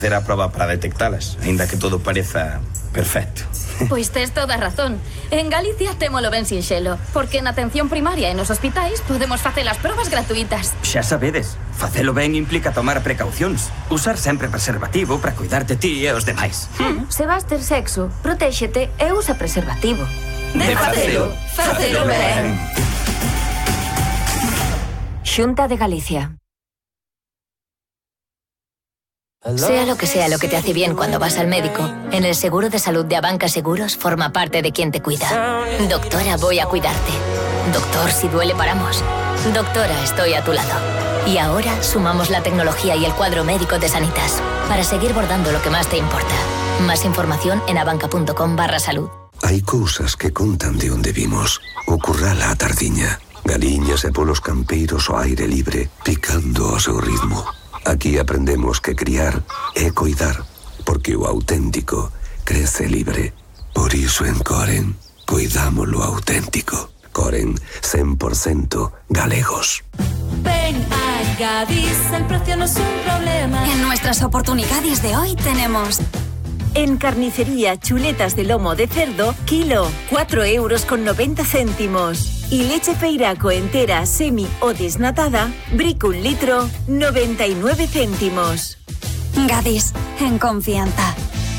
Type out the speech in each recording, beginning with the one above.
Hacer a proba para detectalas, aínda que todo pareza perfecto. Pois tes toda a razón. En Galicia témolo ben sinxelo, porque na atención primaria e nos hospitais podemos facer as probas gratuitas. Xa sabedes, facelo ben implica tomar precaucións. Usar sempre preservativo para cuidar de ti e os demais. Se vas ter sexo, protéxete e usa preservativo. De facelo ben. Xunta de Galicia. Sea lo que te hace bien cuando vas al médico, en el seguro de salud de Abanca Seguros forma parte de quien te cuida. Doctora, voy a cuidarte. Doctor, si duele paramos. Doctora, estoy a tu lado. Y ahora sumamos la tecnología y el cuadro médico de Sanitas para seguir bordando lo que más te importa. Más información en abanca.com/salud. Hai cousas que contan de onde vimos. O curral á tardiña. Galiñas e polos campeiros ao aire libre, picando ao seu ritmo. Aquí aprendemos que criar é coidar, porque o auténtico crece libre. Por iso en Coren, cuidamos lo auténtico. Coren, 100% galegos. Ven a Gadis, el precio no es un problema. En nuestras oportunidades de hoy tenemos... En carnicería, chuletas de lomo de cerdo, kilo, 4,90 €. Y leche Feiraco entera, semi o desnatada, brico 1 litro, 99 céntimos. Gadis, en confianza.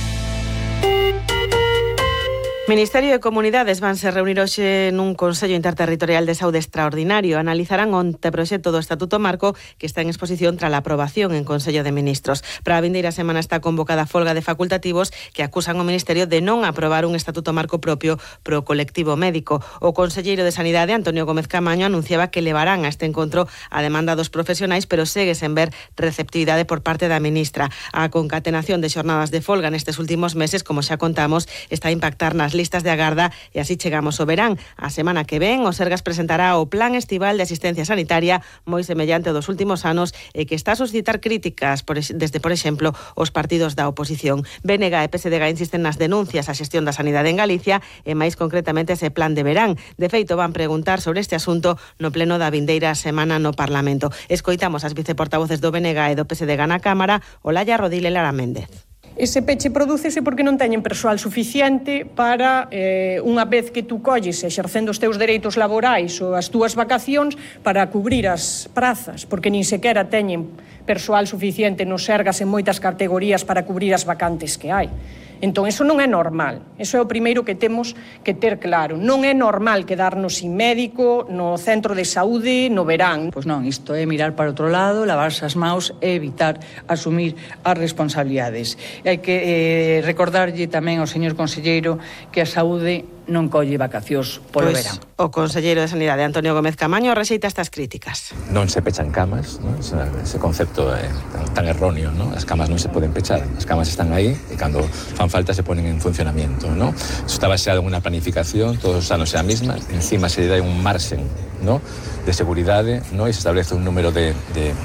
Ministerio de Comunidades vanse reunir hoxe nun Consello Interterritorial de Saúde extraordinario. Analizarán o anteproxecto do Estatuto Marco que está en exposición tras a aprobación en Consello de Ministros. Para a vindeira semana está convocada a folga de facultativos que acusan o Ministerio de non aprobar un Estatuto Marco propio pro colectivo médico. O conselleiro de Sanidade, Antonio Gómez Camaño, anunciaba que levarán a este encontro a demanda dos profesionais, pero segue sen ver receptividade por parte da ministra. A concatenación de xornadas de folga nestes últimos meses, como xa contamos, está a impactar nas listas de agarda e así chegamos ao verán. A semana que ven, o Sergas presentará o Plan Estival de Asistencia Sanitaria moi semellante ao dos últimos anos e que está a suscitar críticas desde, por exemplo, os partidos da oposición. BNG e PSDG insisten nas denuncias á xestión da sanidade en Galicia e máis concretamente ese plan de verán. De feito, van preguntar sobre este asunto no pleno da vindeira semana no Parlamento. Escoitamos as viceportavoces do BNG e do PSDG na Cámara, Olaya Rodil e Lara Méndez. Ese peche prodúcese porque non teñen persoal suficiente para, unha vez que tú colles exercendo os teus dereitos laborais ou as túas vacacións, para cubrir as prazas, porque nin sequera teñen persoal suficiente nos Sergas en moitas categorías para cubrir as vacantes que hai. Entón, eso non é normal. Eso é o primeiro que temos que ter claro. Non é normal quedarnos sin médico no centro de saúde no verán. Pois non, isto é mirar para outro lado, lavarse as maus e evitar asumir as responsabilidades. E hai que recordarlle tamén ao señor conselleiro que a saúde non colle vacacións polo verán. O conselleiro de Sanidade, Antonio Gómez Camaño, rexeita estas críticas. Non se pechan camas, ¿no? Ese concepto é tan erróneo, ¿no? As camas non se poden pechar, as camas están aí e cando fan falta se ponen en funcionamiento, ¿no? Eso está baseado en unha planificación, todos os anos é a mesma, encima se dá un marxen, ¿no? De seguridade, ¿no? E se establece un número de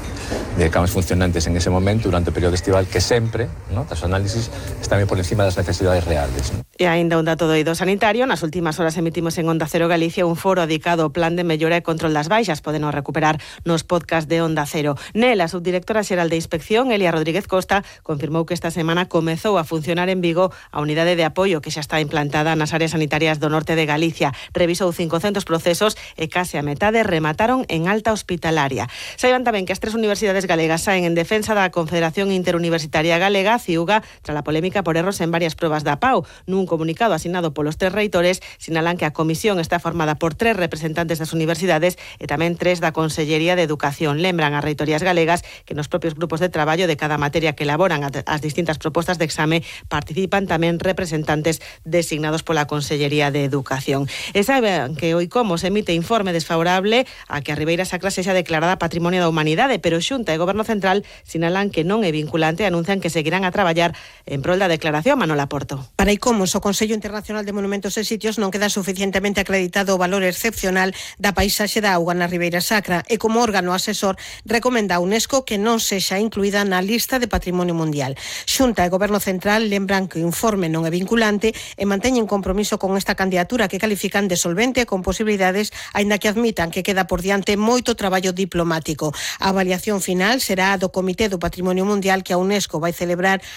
camas funcionantes en ese momento durante o período estival que sempre, ¿no? Tras o análisis, está por encima das necesidades reales, ¿no? E aínda un dato do eido sanitario, nas últimas horas emitimos en Onda Cero Galicia un foro dedicado ao plan de mellora e control das baixas. Podeno recuperar nos podcast de Onda Cero. Nel, a subdirectora xeral de Inspección, Elia Rodríguez Costa, confirmou que esta semana comezou a funcionar en Vigo a unidade de apoio que xa está implantada nas áreas sanitarias do norte de Galicia. Revisou 500 procesos e case a metade remataron en alta hospitalaria. Saiban tamén que as tres universidades galegas saen en defensa da Confederación Interuniversitaria Galega, CIUGA, tras a polémica por erros en varias probas da PAU. Nun comunicado asignado polos tres reitores, sinalan que a comisión está formada por 3 representantes das universidades e tamén 3 da Consellería de Educación. Lembran as reitorías galegas que nos propios grupos de traballo de cada materia que elaboran as distintas propostas de exame participan tamén representantes designados pola Consellería de Educación. E saben que o ICOMOS emite informe desfavorable a que a Ribeira Sacra sexa declarada Patrimonio da Humanidade, pero Xunta e Goberno Central sinalan que non é vinculante e anuncian que seguirán a traballar en prol da declaración. Manola Porto. Para ICOMOS, o Consello Internacional de Monumentos e Sitios non queda suficientemente acreditado o valor excepcional da paisaxe da auga na Ribeira Sacra e como órgano asesor recomenda a UNESCO que non sexa incluída na lista de Patrimonio Mundial. Xunta e Goberno Central lembran que o informe non é vinculante e manteñen compromiso con esta candidatura que califican de solvente e con posibilidades, aínda que admitan que queda por diante moito traballo diplomático. A avaliación final será a do Comité do Patrimonio Mundial que a UNESCO vai celebrar